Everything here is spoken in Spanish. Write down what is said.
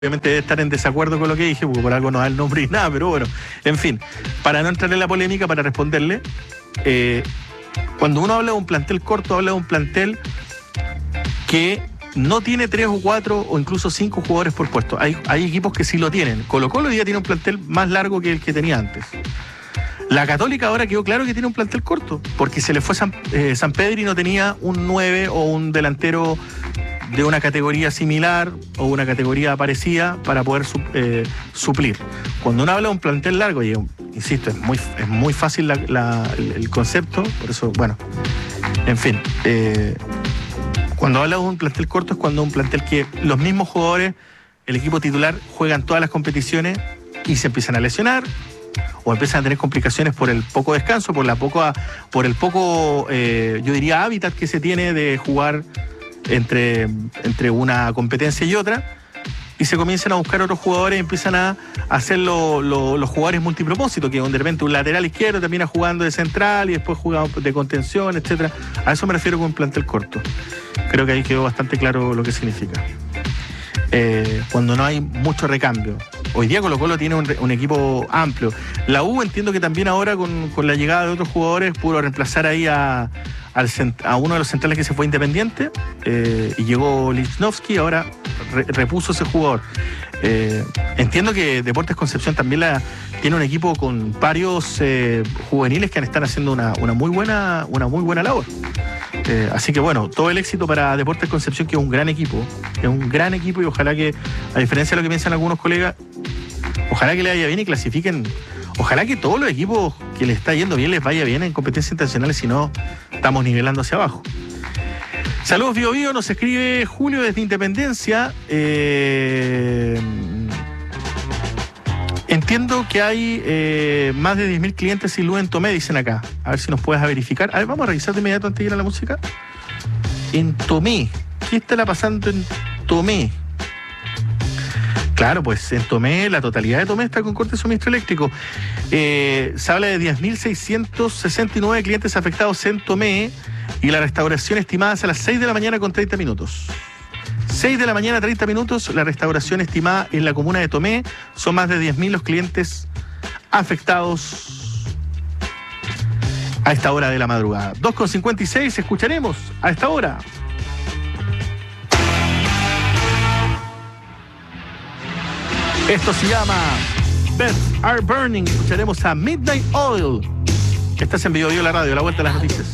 Obviamente debe estar en desacuerdo con lo que dije, porque por algo no da el nombre y nada, pero bueno, en fin, para no entrar en la polémica, para responderle, cuando uno habla de un plantel corto, habla de un plantel que no tiene 3 o 4 o incluso 5 jugadores por puesto. Hay equipos que sí lo tienen. Colo-Colo hoy día tiene un plantel más largo que el que tenía antes. La Católica ahora quedó claro que tiene un plantel corto, porque se le fue San Pedro y no tenía un 9 o un delantero de una categoría similar o una categoría parecida para poder suplir. Cuando uno habla de un plantel largo, y insisto, es muy fácil el concepto, por eso, bueno, en fin, cuando habla de un plantel corto es cuando un plantel que los mismos jugadores, el equipo titular, juegan todas las competiciones y se empiezan a lesionar o empiezan a tener complicaciones por el poco descanso, por el poco, yo diría, hábitat que se tiene de jugar entre una competencia y otra, y se comienzan a buscar otros jugadores y empiezan a hacer los jugadores multipropósitos, que de repente un lateral izquierdo termina jugando de central y después juega de contención, etcétera. A eso me refiero con un plantel corto. Creo que ahí quedó bastante claro lo que significa. Cuando no hay mucho recambio. Hoy día Colo-Colo tiene un equipo amplio. La U, entiendo que también ahora con la llegada de otros jugadores pudo reemplazar ahí a uno de los centrales que se fue Independiente, y llegó Lichnowsky, ahora repuso ese jugador. Entiendo que Deportes Concepción también tiene un equipo con varios juveniles que están haciendo una muy buena labor. Así que bueno, todo el éxito para Deportes Concepción, que es un gran equipo, y ojalá que, a diferencia de lo que piensan algunos colegas, ojalá que le vaya bien y clasifiquen. Ojalá que todos los equipos que les está yendo bien les vaya bien en competencias internacionales, si no, estamos nivelando hacia abajo. Saludos, Bio Bio, nos escribe Julio desde Independencia. Entiendo que hay más de 10.000 clientes sin luz en Tomé, dicen acá. A ver si nos puedes verificar. A ver, vamos a revisar de inmediato antes de ir a la música. En Tomé. ¿Qué estará pasando en Tomé? Claro, pues en Tomé, la totalidad de Tomé está con corte de suministro eléctrico. Se habla de 10.669 clientes afectados en Tomé y la restauración estimada es a las 6 de la mañana con 30 minutos. 6 de la mañana, 30 minutos, la restauración estimada en la comuna de Tomé. Son más de 10.000 los clientes afectados a esta hora de la madrugada. 2:56, escucharemos a esta hora. Esto se llama Beds Are Burning. Escucharemos a Midnight Oil. Estás en Bio Bio, la radio, la vuelta a las noticias.